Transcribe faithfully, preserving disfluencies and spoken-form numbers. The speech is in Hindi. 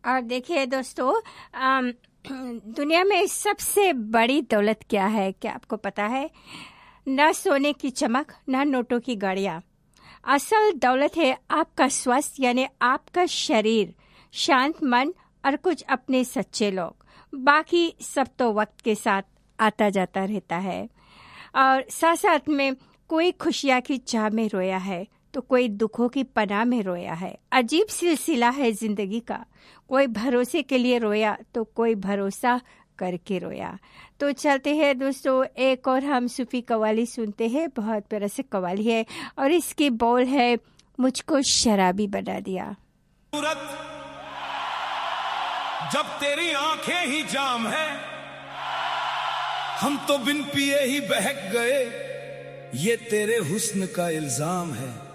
और देखिए दोस्तों, अम, दुनिया में सबसे बड़ी दौलत क्या है, क्या आपको पता है? न सोने की चमक, न नोटों की गाड़ियाँ। असल दौलत है आपका स्वास्थ्य, यानी आपका शरीर, शांत मन और कुछ अपने सच्चे लोग। बाकी सब तो वक्त के साथ आता जाता रहता है। और साथ साथ में कोई खुशियाँ की चाह में रोया है तो कोई दुखों की पनाह में रोया है। अजीब सिलसिला है जिंदगी का। कोई भरोसे के लिए रोया तो कोई भरोसा करके रोया। तो चलते हैं दोस्तों, एक और हम सूफी कवाली सुनते हैं। बहुत प्यारा से कवाली है और इसकी बोल है, मुझको शराबी बना दिया। जब तेरी आंखें ही जाम है, हम तो बिन पिए ही बहक गए, ये तेरे हुस्न का इल्जाम है।